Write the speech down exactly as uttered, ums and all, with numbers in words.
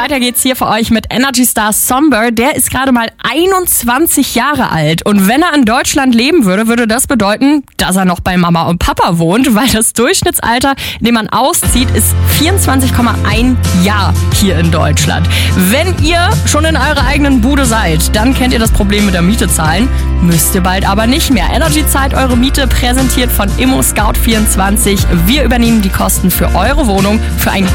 weiter geht's hier für euch mit Energy Star Somber. Der ist gerade mal einundzwanzig Jahre alt. Und wenn er in Deutschland leben würde, würde das bedeuten, dass er noch bei Mama und Papa wohnt, weil das Durchschnittsalter, in dem man auszieht, ist vierundzwanzig Komma eins Jahr hier in Deutschland. Wenn ihr schon in eurer eigenen Bude seid, dann kennt ihr das Problem mit der Miete zahlen. Müsst ihr bald aber nicht mehr. Energy zahlt eure Miete, präsentiert von Immo Scout vierundzwanzig. Wir übernehmen die Kosten für eure Wohnung für ein